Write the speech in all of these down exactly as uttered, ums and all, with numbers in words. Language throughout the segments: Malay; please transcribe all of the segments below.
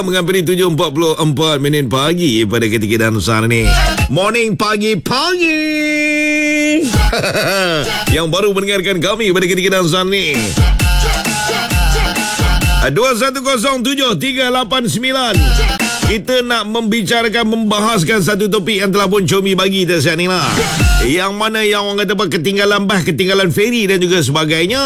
Menghampiri tujuh empat puluh empat minit pagi pada ketika dan usaha ni. Morning pagi-pagi. Yang baru mendengarkan kami pada ketika dan usaha ni. dua satu kosong tujuh tiga lapan sembilan. Kita nak membicarakan, membahaskan satu topik yang telah pun Comi bagi kita siang ni lah. Yang mana yang orang kata apa, ketinggalan bas, ketinggalan feri dan juga sebagainya.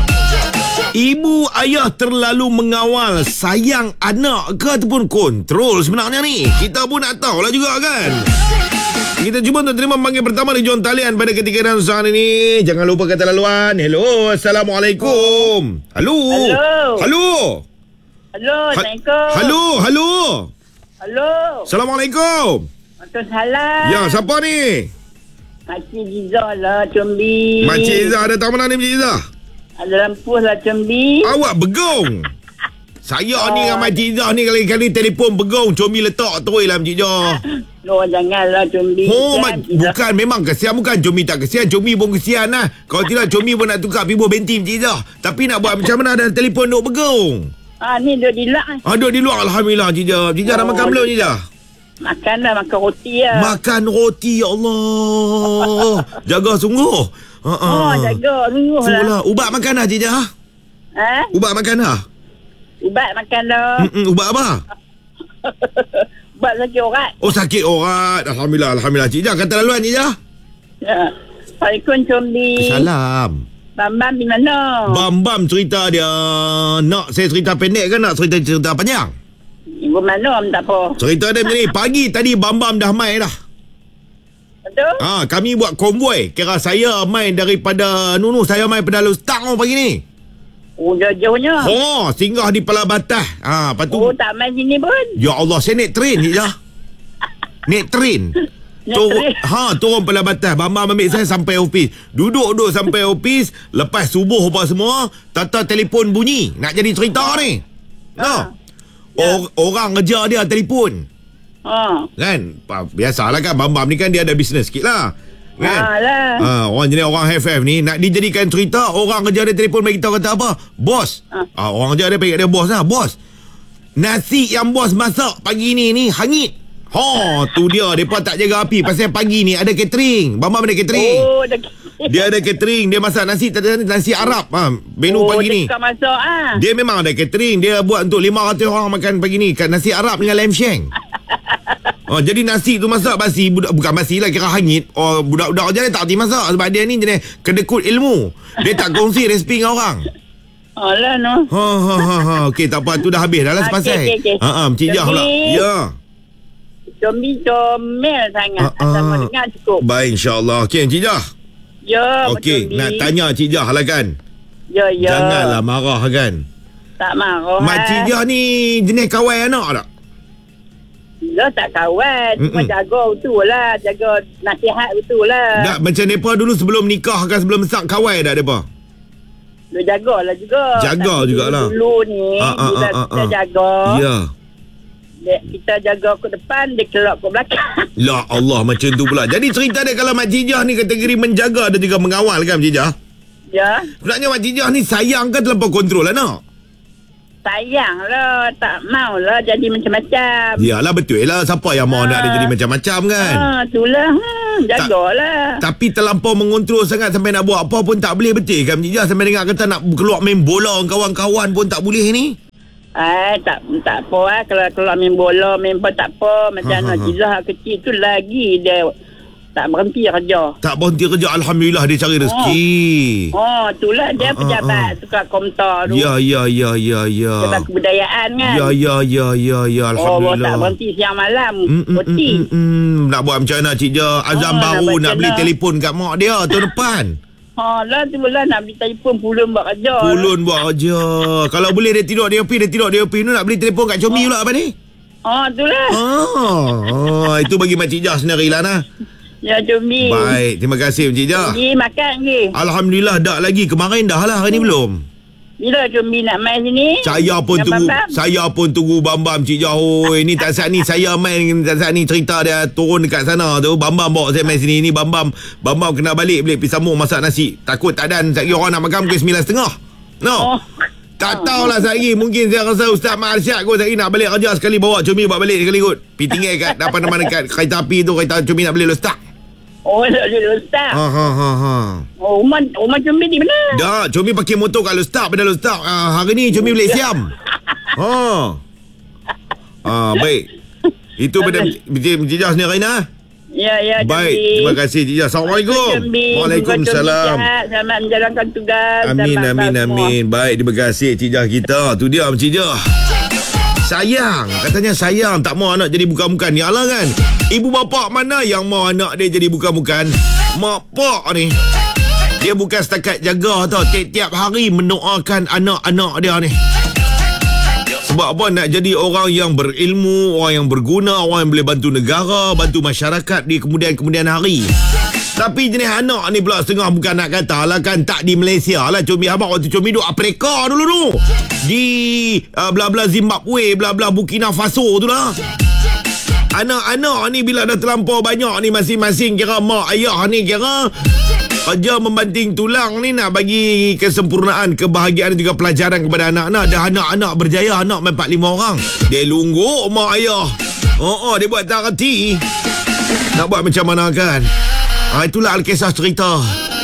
Ibu ayah terlalu mengawal, sayang anak ke ataupun kontrol sebenarnya ni? Kita pun nak tahu lah juga kan. Kita cuba untuk terima panggil pertama di John talian pada ketika dan usaha ini. Jangan lupa kata laluan. Hello, Assalamualaikum. Halo. Halo. Halo. Halo, Assalamualaikum. Halo, halo. Halo. Assalamualaikum. Waalaikumsalam. Ya, siapa ni? Makcik Izzah lah, Combi. Makcik Izzah, ada tahu mana ni Makcik Izzah? Ada lampu lah, Combi. Awak begong. Saya oh. ni dengan Makcik Izzah ni kali-kali telefon begong, Comi letak terus lah Makcik Izzah. Oh, janganlah Combi. Oh, ma- bukan, memang kesian, bukan Comi tak kesian, Comi pun kesian lah. Kalau tidak Comi pun nak tukar pibo benti Makcik Izzah. Tapi nak buat macam mana, ada telefon duk begong. Ah, ni duduk di luar. Ah, duduk di luar, Alhamdulillah Makcik Izzah. Makcik Izzah oh, dah makan belum Makcik Izzah? Makan lah, makan roti lah. Makan roti, ya Allah. Jaga sungguh. Uh-uh. Oh, jaga sungguh lah. lah. Ubat makan dah Cik Jah? Ha? Ubat makan dah? Ubat makan dah. Mm-mm, ubat apa? Ubat sakit urat. Oh, sakit urat. Alhamdulillah, Alhamdulillah. Cik Jah, kata laluan Cik Jah. Ya. Assalamualaikum Combi. Salam. Bambam di mana? Bam-bam cerita dia. Nak saya cerita pendek ke nak cerita cerita panjang? Ibu mana tak apa. Cerita dia macam ni. Pagi tadi Bam-bam dah main dah. Betul? Ah, kami buat konvoi. Kira saya main daripada Nunu, saya main pada Lustang pagi ni. Oh, jauh-jauhnya. Oh, singgah di Pala Batas. Ah, lepas tu. Oh, tak main sini pun. Ya Allah, saya naik train Cik Jah. Naik train. Turun, ha, turun Pala Batas. Bambam ambil saya sampai ofis. Duduk-duduk sampai ofis. Lepas subuh apa semua, tata telefon bunyi. Nak jadi cerita ni. No. Or, orang ngejar dia telefon. Ha. Kan? Biasalah kan, Bambam ni kan dia ada bisnes sikit lah. Kan? Ha lah. Ha, orang jenis orang F F ni nak dijadikan cerita, orang ngejar dia telefon bagi tahu kata apa? Bos. Ha. Ha, orang ngejar dia panggil dia bos lah. Bos. Nasi yang bos masak pagi ni ni hangit. Ha, tu dia. Mereka tak jaga api. Pasal pagi ni ada catering. Bambam ada catering. Oh, ada dia ada catering. Dia masak nasi nasi Arab. Ha, menu oh, pagi ni. Oh, dia masak ah. Dia memang ada catering. Dia buat untuk lima ratus orang makan pagi ni. Nasi Arab dengan lamb shank. Oh, jadi nasi tu masak basi. Budak, bukan basi lah, kira hangit. Oh, budak-budak je dia tak hati masak. Sebab dia ni jenis kedekut ilmu. Dia tak kongsi resipi dengan orang. Alah no. Ha ha ha ha. Okey, tak apa, tu dah habis dah lah sepasal. Okay, okay, okay. Ha ah, Cik Jah pula. Ya. Combi comel sangat. Ha, Asal ha. mau dengar cukup. Baik, insya-Allah. Okey, Cik Jah. Ya, Okey, nak tanya Cik Jah lah kan. Ya, ya. Janganlah marah kan. Tak marah. Mak Cik Jah ni jenis kawan anak tak? Ya, tak kawan. Cuma Mm-mm. jaga betul lah. Jaga nasihat betul lah. Tak, macam mereka dulu sebelum nikah kan, sebelum sak kawan tak mereka? Dia jagalah juga. Jaga Tapi jugalah. Dulu ni, Ah, ah, bila ah, ah, kita ah. jaga. Ya. Dia, kita jaga ke depan, dia kelak ke belakang. La Allah, macam tu pula. Jadi cerita dia kalau Mak Cik Jah ni kategori menjaga dan juga mengawal kan Mak Cik Jah? Ya. Sebenarnya Mak Cik Jah ni sayang ke terlampau kontrol anak? Sayang lah. Tak maulah jadi macam-macam. Yalah, betul lah. Siapa yang mau Ah. nak dia jadi macam-macam kan? Ah, itulah. Hmm, jagalah. Tapi terlampau mengontrol sangat sampai nak buat apa pun tak boleh, betul kan Mak Cik Jah? Sampai dengar kata nak keluar main bola kawan-kawan pun tak boleh ni? Eh, tak tak apa lah. Kalau keluar main bola, main apa tak apa. Macam Ha, ha, anak ha. Jizah kecil tu lagi dia tak berhenti kerja. Tak berhenti kerja, Alhamdulillah dia cari rezeki. Oh, itulah dia Ah, ah, pejabat ah. suka komtar tu. Ya, ya, ya, ya, ya. Pejabat kebudayaan kan. Ya, ya, ya, ya, ya, Oh, Alhamdulillah. tak berhenti siang malam. Mm, mm, Putih. mm, mm, mm. Nak buat macam mana Cik Jah? Azam Oh, baru nak nak beli macam telefon kat mak dia tahun depan. Ha, lah tu lah nak beli telefon pulun buat kerja. Pulun buat kerja. Kalau boleh dia tidur D O P, dia tidur D O P. Ni nak beli telefon kat Comi pula apa ni? Ha, itulah. Ah, ah, itu bagi Mak Cik Jah sendiri lah nah. Ya, Jombi. Baik, terima kasih Mak Cik Jah. Pergi makan lagi. Alhamdulillah dak lagi. Kemarin dah lah, hari ni belum. Bila Jombi nak main sini? Saya pun Yang tunggu Bambam? Saya pun tunggu Bambam Cik Jah. Oi, ni tak saat ni saya main, tak saat ni cerita dia turun dekat sana tu. Bambam bawa saya main sini. Ni Bambam Bambam kena balik balik pergi sambung masak nasi. Takut tak dan. Sekali orang nak makan pukul sembilan tiga puluh. No. Oh. Tak tahulah sehari. Mungkin saya rasa Ustaz Mak Arsyad kot sehari nak balik kerja sekali bawa Comi buat balik sekali kot. Pergi tinggal kat apa-apa dekat kereta api tu. Kereta Comi nak beli letak. Oh, tak boleh Ustaz. Ha ha ha ha. Oh, rumah, rumah Comi di mana? Dah, Comi pakai motor kat letak pada letak. Ah, hari ni Comi beli siam. Ha. Ah, baik. Itu pada Encik Jah sendiri Raina. Ya, ya. Baik, Jambi. terima kasih Encik Jah. Assalamualaikum. Waalaikumsalam. Selamat menjalankan tugas. Amin, Selamat amin, semua. amin. Baik, terima kasih Encik Jah kita. Tu dia Encik Jah. Sayang, katanya sayang tak mau anak jadi bukan-bukan. Yalah kan, ibu bapa mana yang mau anak dia jadi bukan-bukan? Mak pak ni, dia bukan setakat jaga tau, tiap-tiap hari mendoakan anak-anak dia ni. Sebab apa? Nak jadi orang yang berilmu, orang yang berguna, orang yang boleh bantu negara, bantu masyarakat di kemudian-kemudian hari. Tapi jenis anak ni pula setengah bukan nak kata lah kan, tak di Malaysia lah. Comi abang waktu Comi duduk Afrika dulu tu. Di uh, bla-bla Zimbabwe, bla-bla Burkina Faso tu lah. Anak-anak ni bila dah terlampau banyak ni masing-masing kira mak ayah ni kira kerja membanting tulang ni nak bagi kesempurnaan, kebahagiaan dan juga pelajaran kepada anak-anak. Dah anak-anak berjaya, anak empat lima orang. Dia lungguk mak ayah. Oh, oh dia buat tak reti. Nak buat macam mana kan? Ha, itulah Alkisah cerita.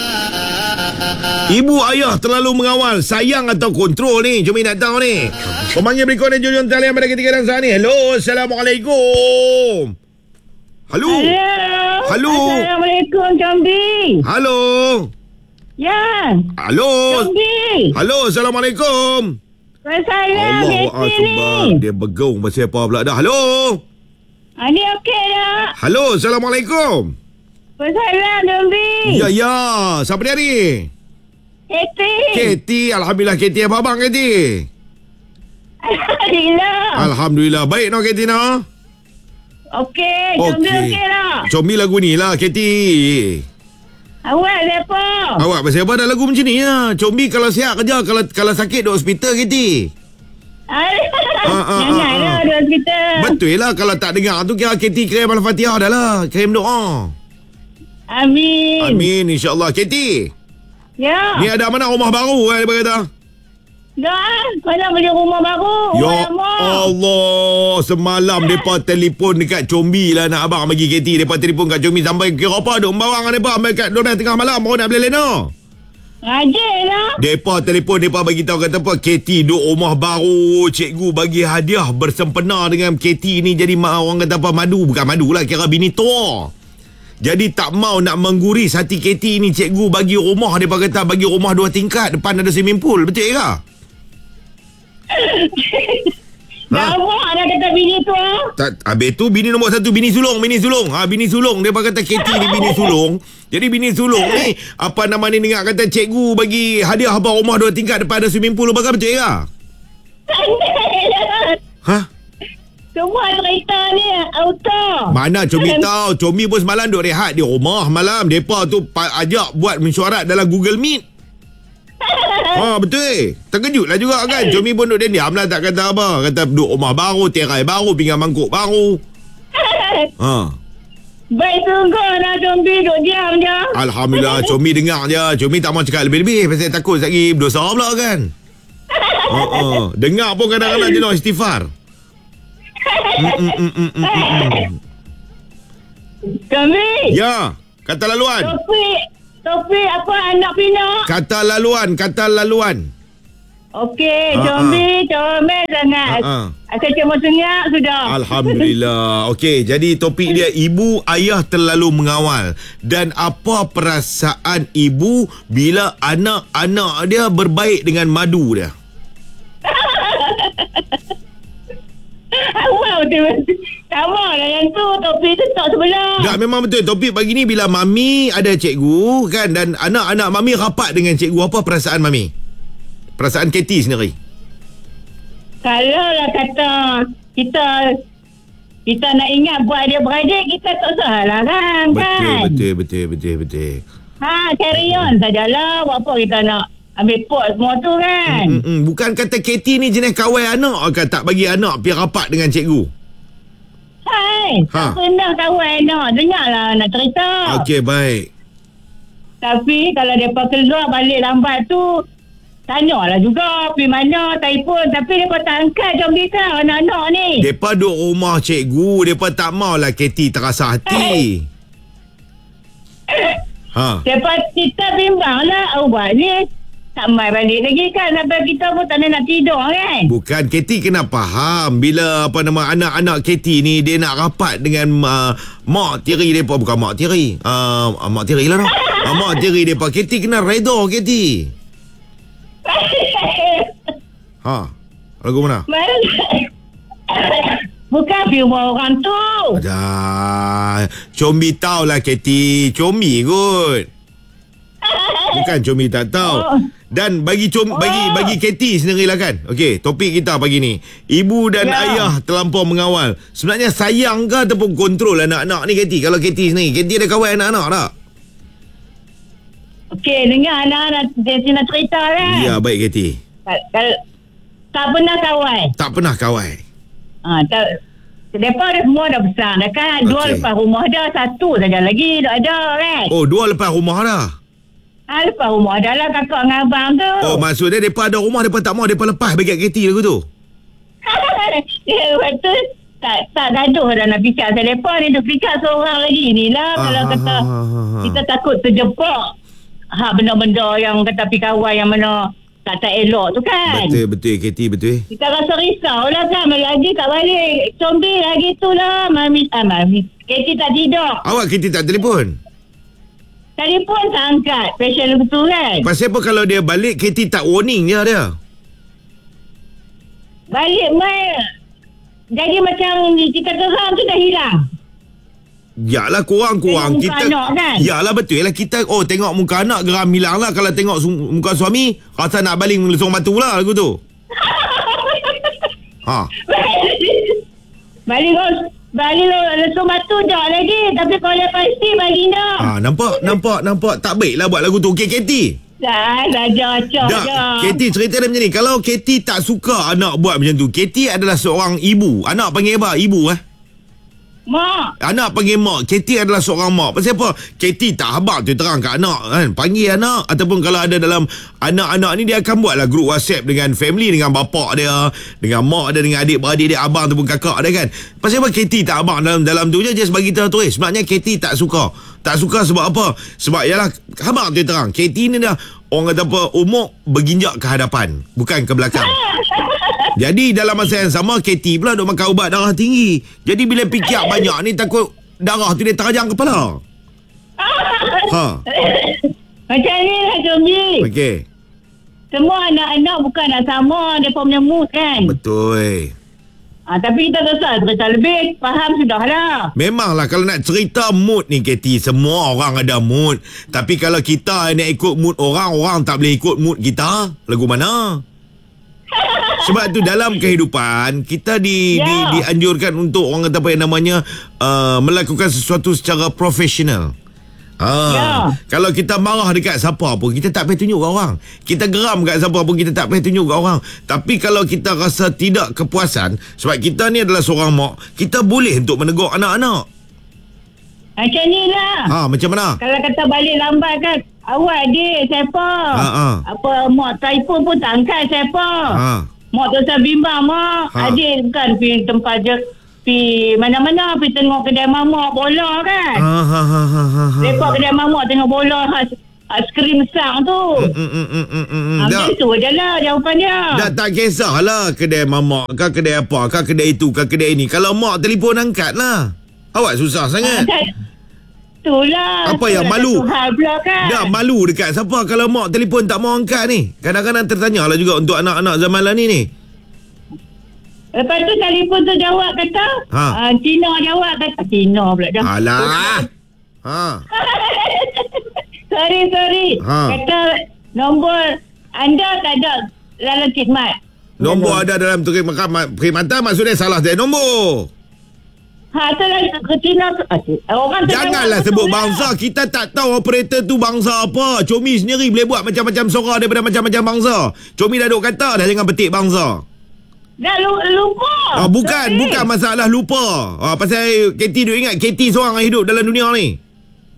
Ibu ayah terlalu mengawal, sayang atau kontrol ni. Cuma nak tahu ni. Pemanggil berikutnya jujur talian pada ketika dan saat ni. Hello, Assalamualaikum. Halo. Hello. Halo. Assalamualaikum, Jambi. Halo. Ya. Halo. Jambi. Halo, Assalamualaikum. Salam, Allahu Betty Akbar. ni. Dia begaung pasal apa pula dah. Halo. Ah, ni okey tak? Halo, Assalamualaikum. Salam, Jambi. Ya, ya. Siapa dia ni? Betty. Katie. Alhamdulillah, Katie. Apa abang, Katie? Alhamdulillah. Alhamdulillah. Baik, no, Katie, no? Okey, Jambi okey tak? Comi lagu ni lah, Katie. Awak siapa? Awak pasal apa dah lagu macam ni ya? Comi kalau sihat kerja, kalau kalau sakit duduk hospital, Katie. Ah, ah, janganlah ah. di hospital. Betul lah, kalau tak dengar tu kira Katie kirim Al-Fatihah dah lah. Kirim doa. Amin. Amin, insyaAllah. Katie, Ya. ni ada mana rumah baru kan dia berkata? Dah, mana beli rumah baru? Ya Rumah lama. Allah, semalam mereka telefon dekat Combi lah nak abang bagi Katie. Mereka telefon kat Combi sampai kira apa duk membawang mereka sampai kat dua belas tengah malam baru nak beli lena. Rajin lah. Mereka telefon, mereka bagi tahu kata apa, Katie duk rumah baru, cikgu bagi hadiah bersempena dengan Katie ni jadi orang kata apa, madu, bukan madu lah, kira bini tua. Jadi tak mau nak mengguris hati Katie ni, cikgu bagi rumah, dia kata bagi rumah dua tingkat, depan ada swimming pool, betul ke? Dah awak dah kata bini tu ah. Tak, habis tu bini nombor satu, bini sulung, bini sulung. Ha, bini sulung. Dia kata Katie ni bini sulung. Jadi bini sulung ni, apa nama ni dengar kata cikgu bagi hadiah apa rumah dua tingkat depan ada swimming pool, bakal betul ke? Ha? Semua cerita ni auto. Mana Comi tahu? Comi pun semalam duk rehat di rumah malam. Depa tu pa- ajak buat mesyuarat dalam Google Meet. Ha, betul. Terkejutlah juga kan. Comi pun duduk diam lah, tak kata apa. Kata duduk rumah baru, tirai baru, pinggan mangkuk baru. Ha. Baik sungguh nak Combi duduk diam je. Alhamdulillah, Comi dengar je. Comi tak mau cakap lebih-lebih pasal takut lagi berdosa pula kan. Ha, ha. Dengar pun kadang-kadang jenuh istighfar. Mm, mm, mm, mm, mm, mm. Combi. Ya, kata laluan. Topik. Topik apa anak pina? Kata laluan, kata laluan. Okey, Ha, Combi comel sangat. Ha, ha. Asal cuma senyap sudah. Alhamdulillah. Okey, jadi topik dia, ibu ayah terlalu mengawal. Dan apa perasaan ibu bila anak-anak dia berbaik dengan madu dia? Awak betul-betul. Sama lah yang tu. Topik tu tak sebelah. Tak, memang betul. Topik pagi ni bila mami ada cikgu kan, dan anak-anak mami rapat dengan cikgu, apa perasaan mami? Perasaan Katie sendiri. Kalau lah kata kita kita nak ingat buat dia beradik, kita tak salah kan? Betul, kan? betul, betul, betul, betul. Ha, carry on sajalah. Buat apa kita nak ambil pot semua tu kan? Mm, mm, bukan kata Katie ni jenis kawan anak kan, tak bagi anak pergi rapat dengan cikgu. Hai, Ha. tak pernah kawan nak. Dengarlah nak cerita. Okey, baik. Tapi kalau mereka keluar balik lambat tu, Tanyalah juga pergi mana, telefon. Tapi mereka tak angkat Combi kau, anak-anak ni. Depa duduk rumah cikgu, depa tak maulah Katie terasa hati. Ha. Lepas kita bimbang lah, oh buat ni tak mai balik lagi kan, sampai kita pun tak nak tidur kan. Bukan, Katie kena faham bila apa nama anak-anak Katie ni dia nak rapat dengan uh, mak tiri depa, bukan mak tiri. Uh, mak tiri lah dah. uh, mak tiri depa. Katie kena redha Katie. Ha. Lagu mana? Bukan pergi rumah orang tu. Dah. Combi tahulah Katie. Combi kot. Bukan Combi tak tahu. Oh. Dan bagi com Oh. bagi bagi Katie sendirilah kan. Okey, topik kita pagi ni. Ibu dan Ya. ayah terlampau mengawal. Sebenarnya sayang ke ataupun kontrol anak-anak ni Katie? Kalau Katie sendiri, Katie ada kawan anak-anak tak? Okey, dengar anak-anak dia nak cerita kan. Ya, baik Katie. Kalau tak pernah kawan. Tak pernah kawan. Ha, tak. Mereka dah semua dah besar dah kan. Dua Okey. lepas rumah dah, satu saja lagi tak ada kan. Oh, dua lepas rumah dah. Ha, lepas rumah dah lah kakak dengan abang tu. Oh, maksudnya depa ada rumah depa tak mau depa lepas bagi kat Katie lagu tu. Ya, lepas tu tak, tak gaduh dah nak fikir pasal mereka ni. Duk fikir seorang lagi ni lah. Ah, Kalau ah, kata ah, ah, ah. kita takut terjebak ha, benda-benda yang kata pergi kawan yang mana tak tak elok tu kan. Betul betul Katie betul. Kita rasa risau lah kan. Lagi tak balik. Combi lagi tu lah. Mami, ah, Mami. Katie tak tidur. Awak Katie tak telefon? Telefon tak angkat. Special betul kan. Pasal apa kalau dia balik Katie tak warning je dia? Balik mai. Jadi macam kita geram tu dah hilang. Yalah korang-korang Tengok muka kita anak kan? Yalah betul lah kita. Oh tengok muka anak geram hilang lah. Kalau tengok su- muka suami rasa nak baling lesung batu lah lagu tu. Ha. Balik kau. Balik lesung batu tak lagi. Tapi kalau pasti balik nak. Ha nampak nampak nampak tak baik lah buat lagu tu. Okey Katie. Dah, dah jocok Dah, dah. Katie cerita dia macam ni. Kalau Katie tak suka anak buat macam tu, Katie adalah seorang ibu. Anak panggil apa? Ibu eh? Mak. Anak panggil mak. Katie adalah seorang mak. Pasal apa? Katie tak habaq tu terang kat anak kan. Panggil anak. Ataupun kalau ada dalam anak-anak ni, dia akan buatlah grup WhatsApp dengan family, dengan bapak dia, dengan mak dia, dengan adik-beradik dia, abang ataupun kakak dia kan. Pasal apa Katie tak habaq dalam dalam tu je. Just bagi tahu tu eh. Sebenarnya Katie tak suka. Tak suka sebab apa? Sebab yalah habaq tu terang. Katie ni dah orang kata apa, umur berginjak ke hadapan, bukan ke belakang. Jadi dalam masa yang sama Katie pula duk makan ubat darah tinggi. Jadi bila fikir banyak ni takut darah tu dia terajang kepala. Ha. Macam ni lah Combi. Okey. Semua anak-anak bukan nak sama. Dia punya mood kan. Betul. Ha, tapi kita tak cerita lebih. Faham sudah lah. Memanglah kalau nak cerita mood ni Katie, semua orang ada mood. Tapi kalau kita nak ikut mood orang, orang tak boleh ikut mood kita. Lagu mana? Sebab tu dalam kehidupan kita di, Ya. di dianjurkan untuk orang kata apa yang namanya uh, melakukan sesuatu secara profesional. Ha. Ya. Kalau kita marah dekat siapa pun, kita tak payah tunjuk kat orang. Kita geram kat siapa pun, kita tak payah tunjuk kat orang. Tapi kalau kita rasa tidak kepuasan, sebab kita ni adalah seorang mak, kita boleh untuk menegur anak-anak. Macam ni lah. Ha, macam mana? Kalau kata balik lambat kan, awak adik siapa? Ha, ha. Apa mak telefon pun tak angkat siapa? Ha. Mak tu saya bimbang mak. Ha. Adik bukan pergi tempat je. Pergi mana-mana, pergi tengok kedai mamak bola kan. Ha ha ha ha ha. Lepas kedai mamak tengok bola khas skrin besar tu. Mm, mm, mm, mm, mm, mm. Ha, Dah. macam tu je lah jawapannya. Dah tak kisahlah kedai mamak ke kedai apa ke kedai itu ke kedai ini. Kalau mak telefon angkat lah. Awak susah sangat. Itulah. Apa yang malu? Satu hal pula kan. Dah malu dekat siapa kalau mak telefon tak mau angkat ni. Kadang-kadang tertanyalah juga untuk anak-anak zaman lah ni ni. Lepas tu telefon tu jawab kata. Ha. Uh, Cina jawab kata. Cina pula dah. Alah. Ha. sorry, sorry. Ha. Kata nombor anda tak ada dalam khidmat. Nombor ada dalam tu perkhidmatan, maksudnya salah saya nombor. Ha, tu lah ke Cina tu. Orang tu Janganlah jawab sebut betul lah. bangsa. Kita tak tahu operator tu bangsa apa. Comi sendiri boleh buat macam-macam suara daripada macam-macam bangsa. Comi dah duk kata dah jangan petik bangsa. Dah lupa. Ah, bukan, Sorry. bukan masalah lupa. Ah, pasal Katie duk ingat Katie seorang yang hidup dalam dunia ni.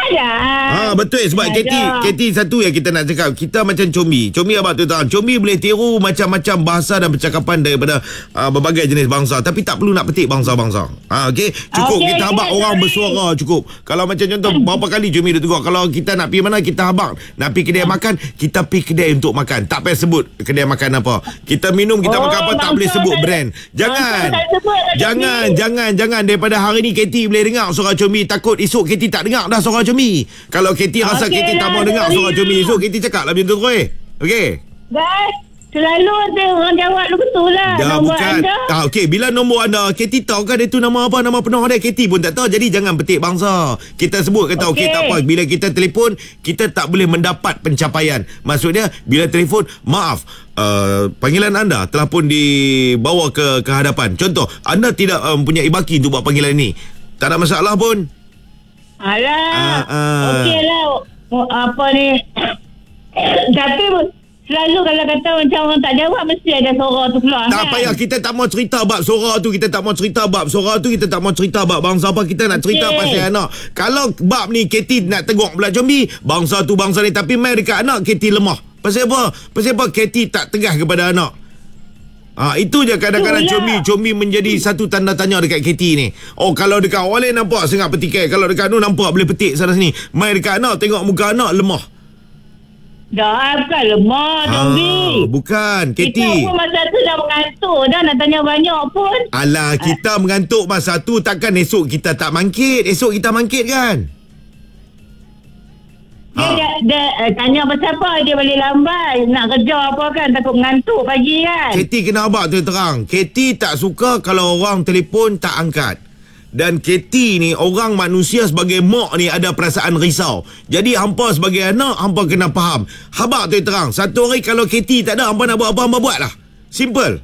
Alah. Ha, betul sebab Ada. Katie, Katie satu yang kita nak cakap, kita macam Combi. Combi abang tu tahu. Combi boleh tiru macam-macam bahasa dan percakapan daripada uh, berbagai jenis bangsa, tapi tak perlu nak petik bangsa-bangsa. Ha, okey. Cukup Okey, kita okey, habaq orang sorry. bersuara cukup. Kalau macam contoh berapa kali Combi dia tegur, kalau kita nak pergi mana kita habaq, nak pergi kedai makan, kita pergi kedai untuk makan. Tak payah sebut kedai makan apa. Kita minum, kita Oh, makan apa, tak bangsa boleh sebut tak- brand. Jangan. bangsa tak sebut, tak Jangan, Combi. jangan, jangan daripada hari ni Katie boleh dengar suara Combi, takut esok Katie tak dengar dah suara Combi. Kalau Katie rasa Okey Katie tak lah, mau dengar sorry suara lah. Combi, esok Katie cakap lah macam tu terus. Okey. Dah. Selalu ada orang jawab lu betul lah. Dah Nombor bukan. anda. Ah, okey, bila nombor anda, Katie tahu kan dia tu nama apa, nama penuh dia, Katie pun tak tahu. Jadi jangan petik bangsa. Kita sebut kata okey, Okey. tak apa. Bila kita telefon, kita tak boleh mendapat pencapaian. Maksudnya bila telefon, maaf, uh, panggilan anda telah pun dibawa ke ke hadapan. Contoh, anda tidak um, punya baki untuk buat panggilan ini. Tak ada masalah pun. Alah. Ah, ah. Okey lah. Oh, apa ni. Tapi selalu kalau kata macam orang tak jawab, mesti ada suara tu keluar. Tak kan? payah, kita tak mau cerita bab suara tu, kita tak mau cerita bab suara tu, kita tak mau cerita bab bangsa apa, kita nak cerita Okey. pasal anak. Kalau bab ni Katie nak tegur pula Combi, bangsa tu bangsa ni, tapi mai dekat anak Katie lemah. Pasal apa? Pasal apa Katie tak tegas kepada anak? Ha, itu je kadang-kadang Itulah. Combi Combi menjadi satu tanda tanya dekat Katie ni. Oh, kalau dekat orang lain nampak sangat petikai, kalau dekat tu nampak boleh petik sana sini. Mai dekat anak, tengok muka anak lemah. Dah, bukan lemah, Tombi. Bukan Kita Katie. pun masa tu dah mengantuk dah, nak tanya banyak pun. Alah, kita mengantuk masa tu, takkan esok kita tak mangkit. Esok kita mangkit kan? Dia, Ha. dia, dia eh, tanya pasal apa, dia balik lambat. Nak kerja apa kan, takut mengantuk pagi kan. Katie kena abang tu terang. Katie tak suka kalau orang telefon tak angkat. Dan Katie ni, orang manusia sebagai mak ni ada perasaan risau. Jadi hampa sebagai anak, hampa kena faham. Habaq tu terang. Satu hari kalau Katie tak ada, hampa nak buat apa, hampa buat lah. Simple.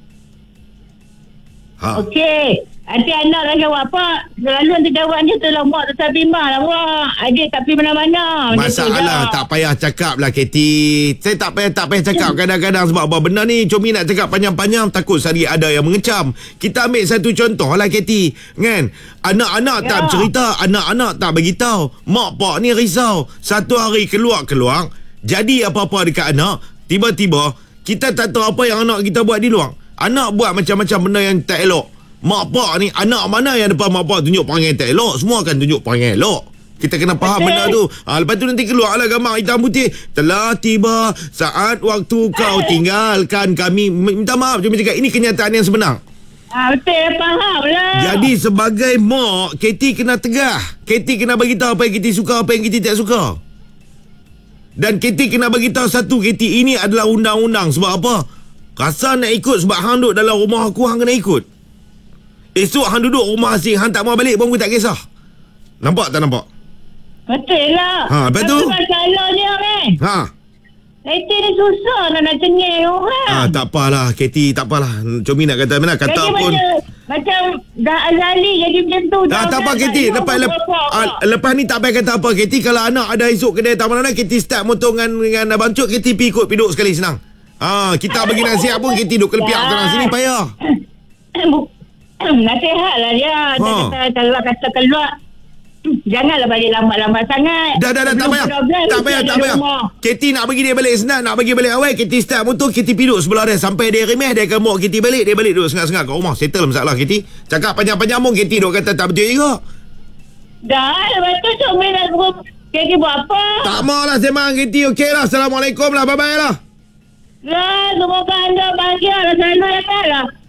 Ha. Okey. Nanti anak lah jawab apa. Selalu nanti jawabnya tu lah, mak tak bimbang lah. Wah, adik tak pergi mana-mana. Macam tu Masalah dah. tak payah cakap lah Katie. Saya tak payah tak payah cakap kadang-kadang sebab apa benda ni Combi nak cakap panjang-panjang takut sehari ada yang mengecam. Kita ambil satu contoh lah Katie, kan? Anak-anak Ya. tak bercerita, anak-anak tak beritahu. Mak pak ni risau. Satu hari keluar-keluar, jadi apa-apa dekat anak, tiba-tiba kita tak tahu apa yang anak kita buat di luar. Anak buat macam-macam benda yang tak elok. Mak pak ni, anak mana yang depan mak pak tunjuk perangai tak elok, semua akan tunjuk perangai elok. Kita kena faham Betul. benda tu. Ha, lepas tu nanti keluarlah gambar hitam putih. Telah tiba saat waktu kau tinggalkan kami. Minta maaf, cuma cakap ini kenyataan yang sebenar. Ah, betul, faham lah. Jadi sebagai mak, Katie kena tegah. Katie kena beritahu apa yang Katie suka, apa yang Katie tak suka. Dan Katie kena beritahu satu, Katie, ini adalah undang-undang. Sebab apa? Rasa nak ikut sebab hang duduk dalam rumah aku, hang kena ikut. Esok hang duduk rumah asing, hang tak mau balik pun aku tak kisah. Nampak tak nampak? Betul lah. Ha, lepas tu? Tapi masalahnya kan, Ha. Katie ni susah nak nak cengeng orang. Ah, tak apalah Katie, tak apalah. Combi nak kata mana kata jadi pun. macam, macam dah azali jadi macam tu. Dah tak apa Katie, lepas lepas, ah, lepas ni tak payah kata apa Katie. Kalau anak ada esok kedai taman mana, Katie start motor dengan dengan abang Cuk, Katie pergi ikut piduk sekali senang. Ah, kita bagi nasihat pun Katie duk kelepiak Ya. sana sini payah. Nasihat lah dia. Dia Ha. kata, kalau kata keluar, janganlah balik lambat-lambat sangat. Dah dah dah tak Sebelum payah. dua belas, Tak mesti payah ada tak di payah. rumah. Katie nak bagi dia balik senang, nak bagi balik awal, Katie start motor, Katie piduk sebelah dia sampai dia remeh, dia akan bawa Katie balik, dia balik duduk sengak-sengak kat rumah. Settle masalah Katie. Cakap panjang-panjang pun Katie duk kata tak betul juga. Dah, lepas tu Syomil nak suruh Katie buat apa? Tak maulah sembang Katie. Okeylah, Assalamualaikum lah, bye-bye lah. Lah, semoga anda bahagia lah, selalu ya kan lah.